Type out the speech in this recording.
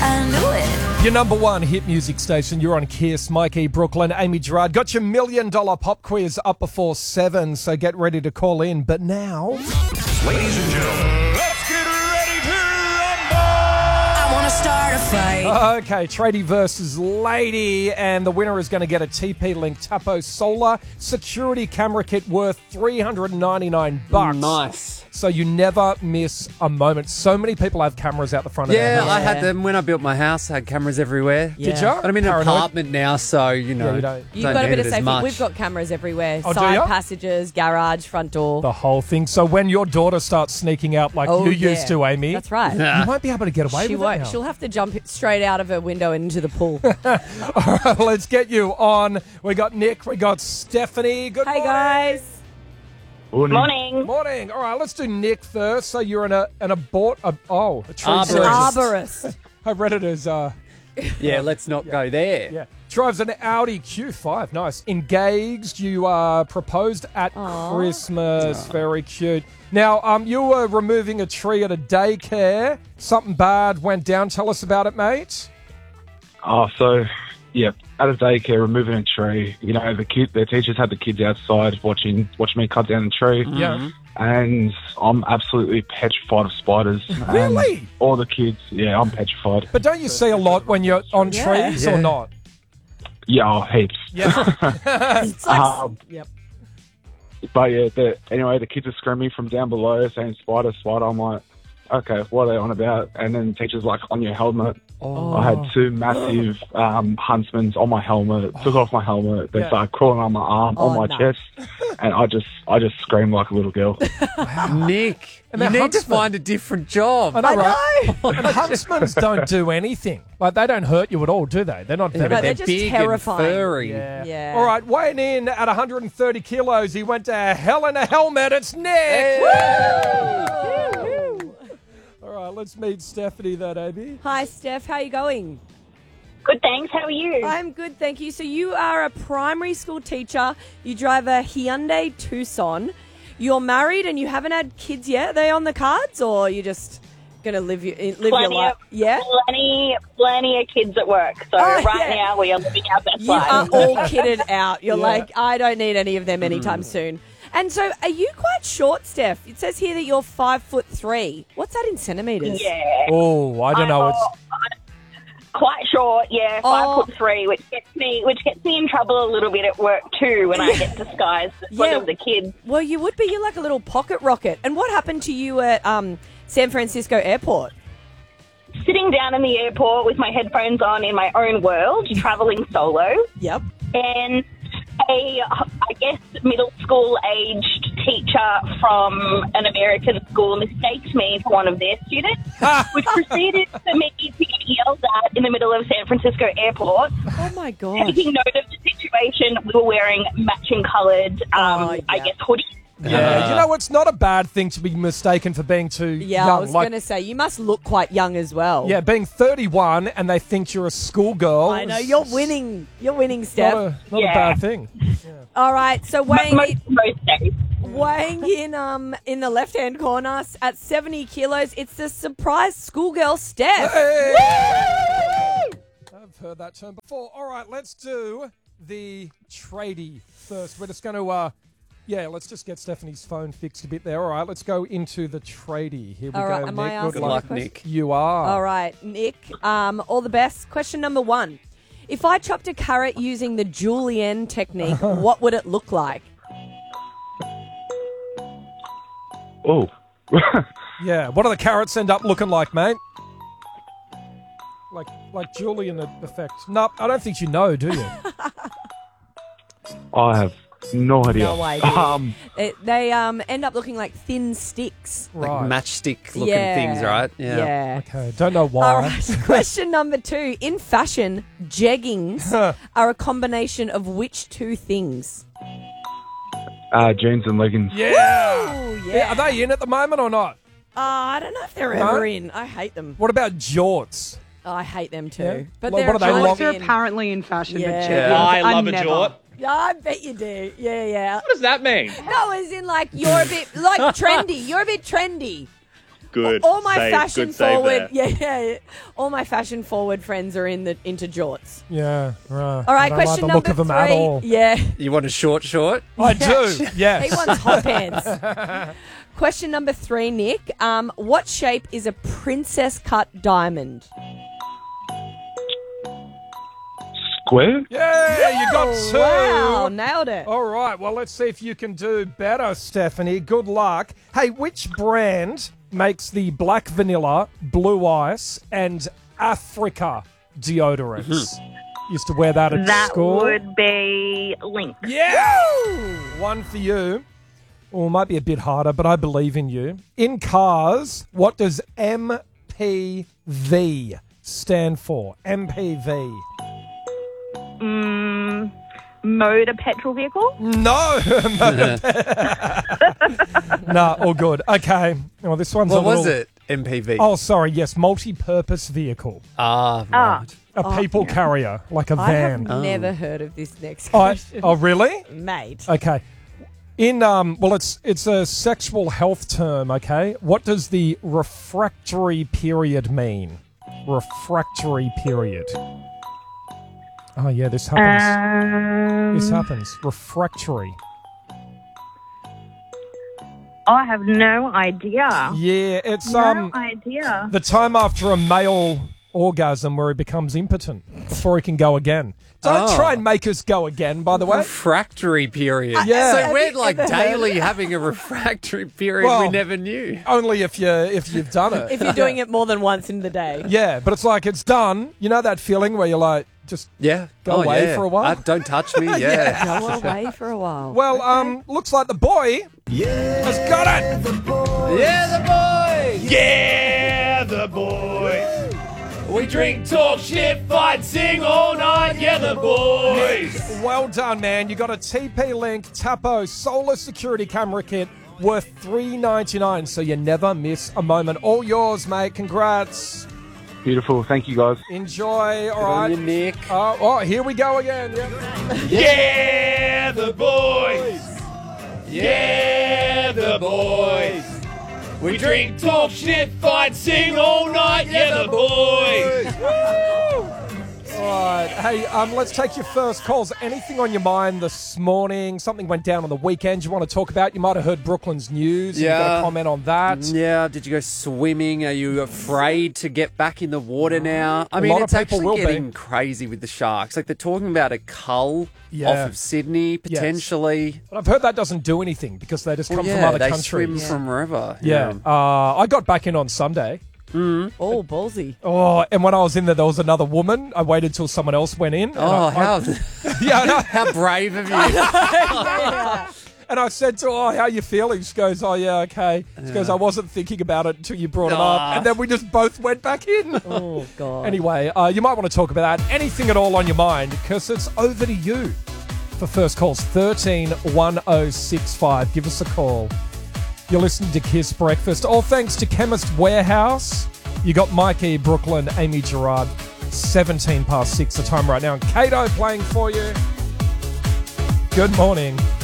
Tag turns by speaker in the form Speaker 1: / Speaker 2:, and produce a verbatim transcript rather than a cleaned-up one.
Speaker 1: I knew it.
Speaker 2: Your number one hit music station, you're on Kiss. Mikey, Brooklyn, Amy Gerard. Got your million dollar pop quiz up before seven, so get ready to call in. But now...
Speaker 3: Ladies and gentlemen, let's get ready to rumble!
Speaker 1: I want to start a fight.
Speaker 2: Okay, Tradie versus Lady, and the winner is going to get a T P-Link Tapo Solar security camera kit worth three hundred ninety-nine bucks.
Speaker 4: Nice.
Speaker 2: So you never miss a moment. So many people have cameras out the front of their
Speaker 4: Yeah,
Speaker 2: house.
Speaker 4: I had them when I built my house. I had cameras everywhere.
Speaker 2: Did you?
Speaker 4: But I'm in an
Speaker 2: Paranoid?
Speaker 4: apartment now, so, you know,
Speaker 2: Yeah, you don't-
Speaker 5: You've
Speaker 4: don't
Speaker 5: got a
Speaker 4: need
Speaker 5: bit
Speaker 4: it
Speaker 5: of
Speaker 4: as
Speaker 5: safety.
Speaker 4: much.
Speaker 5: We've got cameras everywhere.
Speaker 2: Oh, do
Speaker 5: Side
Speaker 2: ya?
Speaker 5: passages, garage, front door.
Speaker 2: The whole thing. So when your daughter starts sneaking out like
Speaker 5: Oh,
Speaker 2: you
Speaker 5: yeah.
Speaker 2: used to, Amy,
Speaker 5: That's right.
Speaker 2: you won't be able to get away
Speaker 5: She
Speaker 2: with
Speaker 5: won't.
Speaker 2: it now.
Speaker 5: She'll have to jump straight out of her window and into the pool.
Speaker 2: All right, let's get you on. We got Nick, we got Stephanie. Good
Speaker 5: Hey,
Speaker 2: morning.
Speaker 5: guys.
Speaker 6: Morning.
Speaker 2: Morning. All right, let's do Nick first. So you're in a an abort. A, oh, a tree
Speaker 4: Arborist.
Speaker 2: service.
Speaker 5: Arborist.
Speaker 2: I read it as uh,
Speaker 4: yeah, let's not go there.
Speaker 2: yeah. Drives an Audi Q five. Nice. Engaged. You uh, proposed at
Speaker 5: Aw.
Speaker 2: Christmas. Very cute. Now, um, you were removing a tree at a daycare. Something bad went down. Tell us about it, mate.
Speaker 7: Oh, so, yeah, at a daycare, removing a tree. You know, the kid, the teachers had the kids outside watching watching me cut down the tree.
Speaker 2: Yeah.
Speaker 7: And I'm absolutely petrified of spiders.
Speaker 2: Really?
Speaker 7: And all the kids, yeah, I'm petrified.
Speaker 2: But don't you see a lot when you're on
Speaker 5: Yeah.
Speaker 2: trees or
Speaker 4: Yeah.
Speaker 2: not?
Speaker 7: Yeah, oh, heaps.
Speaker 2: Yeah.
Speaker 5: It's like,
Speaker 7: Um,
Speaker 5: yep.
Speaker 7: but yeah, the, anyway, the kids are screaming from down below saying spider, spider. I'm like, okay, what are they on about? And then the teacher's like, on your helmet.
Speaker 2: Oh.
Speaker 7: I had two massive um, huntsmans on my helmet. Took off my helmet. They
Speaker 2: Yeah.
Speaker 7: started crawling on my arm,
Speaker 5: Oh,
Speaker 7: on my
Speaker 5: no.
Speaker 7: chest, and I just, I just screamed like a little girl.
Speaker 4: Nick,
Speaker 2: And
Speaker 4: you
Speaker 2: they're
Speaker 4: need to
Speaker 2: huntsmen.
Speaker 4: find a different job.
Speaker 2: I know, right? And huntsmans don't do anything. Like, they don't hurt you at all, do they? They're not
Speaker 4: Yeah,
Speaker 2: very...
Speaker 5: No,
Speaker 4: but
Speaker 5: they're
Speaker 4: they're
Speaker 5: just
Speaker 4: big
Speaker 5: terrifying.
Speaker 4: and furry.
Speaker 2: Yeah.
Speaker 5: Yeah.
Speaker 2: All right, weighing in at one hundred thirty kilos, he went to hell in a helmet. It's Nick. All right, let's meet Stephanie then, Amy.
Speaker 5: Hi, Steph. How are you going?
Speaker 6: Good, thanks. How are you?
Speaker 5: I'm good, thank you. So you are a primary school teacher. You drive a Hyundai Tucson. You're married and you haven't had kids yet. Are they on the cards, or you just going to live your live your
Speaker 6: plenty
Speaker 5: life?
Speaker 6: of,
Speaker 5: Yeah.
Speaker 6: plenty, plenty of kids at work. So
Speaker 5: Oh,
Speaker 6: right
Speaker 5: yeah.
Speaker 6: now we are living our best
Speaker 5: You are
Speaker 6: life.
Speaker 5: all kitted out. You're
Speaker 2: Yeah.
Speaker 5: like, I don't need any of them anytime soon. And so, are you quite short, Steph? It says here that you're five foot three. What's that in centimeters?
Speaker 6: Yeah.
Speaker 2: Oh, I don't know.
Speaker 6: I'm
Speaker 2: It's
Speaker 6: all- quite short, yeah, five
Speaker 5: Oh.
Speaker 6: foot three, which gets me which gets me in trouble a little bit at work too when I get disguised as one
Speaker 5: Yeah.
Speaker 6: of the kids.
Speaker 5: Well, you would be. You're like a little pocket rocket. And what happened to you at um, San Francisco Airport?
Speaker 6: Sitting down in the airport with my headphones on in my own world, traveling solo,
Speaker 5: Yep.
Speaker 6: and a, I guess, middle school aged teacher from an American school mistaked me for one of their students, which proceeded for me to get yelled at in the middle of San Francisco Airport.
Speaker 5: Oh my god.
Speaker 6: Taking note of the situation, we were wearing matching coloured, um,
Speaker 5: Oh, yeah.
Speaker 6: I guess, hoodies.
Speaker 2: yeah. You know, it's not a bad thing to be mistaken for being too
Speaker 5: Yeah,
Speaker 2: young.
Speaker 5: I was
Speaker 2: like,
Speaker 5: going to say you must look quite young as well.
Speaker 2: yeah, being thirty-one and they think you're a schoolgirl.
Speaker 5: I know
Speaker 2: is
Speaker 5: you're winning. You're winning,
Speaker 2: Not,
Speaker 5: Steph.
Speaker 2: a, not a
Speaker 6: Yeah.
Speaker 2: bad thing.
Speaker 5: All right. So
Speaker 6: Most,
Speaker 5: weighing
Speaker 6: most, most days.
Speaker 5: weighing in um in the left hand corner s- at seventy kilos, it's the surprise schoolgirl Steph.
Speaker 2: Hey! I've heard that term before. All right, let's do the tradie first. We're just going to, uh, yeah, let's just get Stephanie's phone fixed a bit there. All right, let's go into the tradie. Here we
Speaker 5: All
Speaker 2: go,
Speaker 5: right, am I
Speaker 2: Nick.
Speaker 5: asking
Speaker 2: Good
Speaker 5: the
Speaker 2: luck.
Speaker 4: luck, Nick.
Speaker 2: You are.
Speaker 5: All right, Nick. Um, all the best. Question number one: if I chopped a carrot using the julienne technique, what would it look like?
Speaker 7: Oh.
Speaker 2: Yeah, what do the carrots end up looking like, mate? Like like Julian effect. No, I don't think you know, do you?
Speaker 7: I have no idea.
Speaker 5: No idea.
Speaker 7: Um,
Speaker 5: It, they um end up looking like thin sticks.
Speaker 4: Like
Speaker 2: Right.
Speaker 4: matchstick looking
Speaker 5: Yeah.
Speaker 4: things, right?
Speaker 5: Yeah.
Speaker 2: Okay, don't know why.
Speaker 5: All right. Question number two: in fashion, jeggings are a combination of which two things?
Speaker 7: uh, jeans and leggings.
Speaker 2: Yeah.
Speaker 5: Oh
Speaker 2: yeah. Are they in at the moment or not?
Speaker 5: Uh, I don't know if they're
Speaker 2: No?
Speaker 5: ever in. I hate them.
Speaker 2: What about jorts?
Speaker 5: Oh, I hate them too.
Speaker 2: Yeah?
Speaker 5: But
Speaker 2: Like,
Speaker 5: they're
Speaker 2: what are they
Speaker 5: kind
Speaker 2: long-
Speaker 5: of
Speaker 8: Jorts are
Speaker 5: in.
Speaker 8: apparently in fashion,
Speaker 5: Yeah.
Speaker 8: but
Speaker 5: Yeah,
Speaker 8: jeggings
Speaker 9: I
Speaker 8: are
Speaker 9: love a
Speaker 8: never.
Speaker 9: jort.
Speaker 5: Yeah, I bet you do. Yeah, yeah.
Speaker 9: What does that mean?
Speaker 5: No, as in like you're a bit like trendy. You're a bit trendy.
Speaker 8: Good.
Speaker 5: All my
Speaker 8: Save-
Speaker 5: fashion
Speaker 8: good save
Speaker 5: forward,
Speaker 8: there.
Speaker 5: yeah, yeah. All my fashion forward friends are in the into jorts.
Speaker 2: Yeah, right.
Speaker 5: All right,
Speaker 2: I don't
Speaker 5: question
Speaker 2: like the look
Speaker 5: number
Speaker 2: of them
Speaker 5: three.
Speaker 2: at all.
Speaker 5: Yeah,
Speaker 4: You want a short short?
Speaker 2: I do, yes.
Speaker 5: he wants hot pants. Question number three, Nick. Um, what shape is a princess cut diamond?
Speaker 7: Square?
Speaker 2: Yeah, you got two.
Speaker 5: Wow, nailed it.
Speaker 2: All right, well, let's see if you can do better, Stephanie. Good luck. Hey, which brand makes the black vanilla, blue ice, and Africa deodorants? Used to wear that at
Speaker 6: That
Speaker 2: school.
Speaker 6: would be Link.
Speaker 2: Yeah! One for you. Well, it might be a bit harder, but I believe in you. In cars, what does M P V stand for? M P V.
Speaker 6: Mm, motor petrol vehicle?
Speaker 2: No! Nah, all good. Okay. Well, this one's
Speaker 4: What
Speaker 2: a little...
Speaker 4: was it? M P V.
Speaker 2: Oh, sorry, yes, multi-purpose vehicle.
Speaker 4: Ah,
Speaker 6: Ah.
Speaker 4: right.
Speaker 2: A people carrier, like a
Speaker 5: I
Speaker 2: van.
Speaker 5: have never heard of this next
Speaker 2: Oh,
Speaker 5: question.
Speaker 2: oh, really?
Speaker 5: Mate.
Speaker 2: Okay. In um, well, it's it's a sexual health term. Okay, what does the refractory period mean? Refractory period. Oh yeah, this happens.
Speaker 6: Um,
Speaker 2: this happens. Refractory.
Speaker 6: I have no idea.
Speaker 2: Yeah, it's
Speaker 6: No
Speaker 2: um
Speaker 6: idea.
Speaker 2: the time after a male orgasm where he becomes impotent before he can go again. Don't
Speaker 4: Oh.
Speaker 2: try and make us go again, by the way.
Speaker 4: Refractory period.
Speaker 2: Yeah.
Speaker 4: So
Speaker 2: Have
Speaker 4: we're
Speaker 5: you
Speaker 4: like
Speaker 5: ever heard of
Speaker 4: daily having a refractory period
Speaker 2: Well-
Speaker 4: we never knew.
Speaker 2: Only if you if you've done it.
Speaker 5: If you're doing it more than once in the day.
Speaker 2: Yeah, but it's like it's done. You know that feeling where you're like just
Speaker 4: Yeah.
Speaker 2: Go
Speaker 4: oh,
Speaker 2: away
Speaker 4: yeah.
Speaker 2: for a while?
Speaker 4: Uh, don't touch me. Yeah.
Speaker 5: Go away for a while.
Speaker 2: well, um, looks like the boy has got it.
Speaker 4: Yeah, the boys.
Speaker 3: Yeah, the boys. We drink, talk, shit, fight, sing all night. Yeah, the boys.
Speaker 2: Well done, man. You got a T P-Link Tapo solar security camera kit worth three ninety-nine, so you never miss a moment. All yours, mate. Congrats.
Speaker 7: Beautiful. Thank you, guys.
Speaker 2: Enjoy. All
Speaker 4: Good on you,
Speaker 2: right.
Speaker 4: Nick.
Speaker 2: Oh, oh, here we go again. Yep.
Speaker 3: Yeah, the boys. Yeah, the boys. We drink, talk, shit, fight, sing all night. Yeah, the boys.
Speaker 2: All right. Hey, um, let's take your first calls. Anything on your mind this morning? Something went down on the weekend you want to talk about? You might have heard Brooklyn's news. You got
Speaker 4: Yeah.
Speaker 2: a comment on that?
Speaker 4: Yeah, did you go swimming? Are you afraid to get back in the water now? I
Speaker 2: A
Speaker 4: mean,
Speaker 2: lot of
Speaker 4: it's
Speaker 2: people
Speaker 4: actually
Speaker 2: will be.
Speaker 4: getting crazy with the sharks. Like, they're talking about a cull
Speaker 2: Yeah.
Speaker 4: off of Sydney, potentially.
Speaker 2: But I've heard that doesn't do anything because they just come
Speaker 4: Well,
Speaker 2: from
Speaker 4: yeah,
Speaker 2: other
Speaker 4: they
Speaker 2: countries.
Speaker 4: swim from wherever.
Speaker 2: Yeah. Uh, I got back in on Sunday.
Speaker 5: Oh, ballsy.
Speaker 2: Oh, and when I was in there, there was another woman. I waited till someone else went in. and
Speaker 4: Oh,
Speaker 2: I,
Speaker 4: how,
Speaker 2: I, yeah, I know.
Speaker 4: how brave of you.
Speaker 2: And I said to her, oh, how you feeling? She goes, oh, yeah, okay. She goes, I wasn't thinking about it until you brought it up.
Speaker 4: Ah.
Speaker 2: And then we just both went back in.
Speaker 5: Oh, God.
Speaker 2: Anyway, uh, you might want to talk about that. Anything at all on your mind, because it's over to you for first calls. thirteen one oh six five. Give us a call. You're listening to Kiss Breakfast. All thanks to Chemist Warehouse. You got Mikey, Brooklyn, Amy Gerard. seventeen past six the time right now. And Kato playing for you. Good morning.